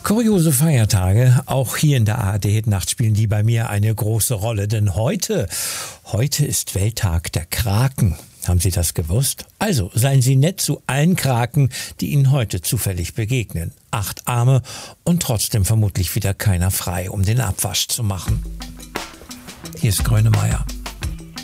Kuriose Feiertage, auch hier in der ARD-Nacht spielen die bei mir eine große Rolle, denn heute ist Welttag der Kraken. Haben Sie das gewusst? Also seien Sie nett zu allen Kraken, die Ihnen heute zufällig begegnen. 8 Arme und trotzdem vermutlich wieder keiner frei, um den Abwasch zu machen. Hier ist Grönemeyer.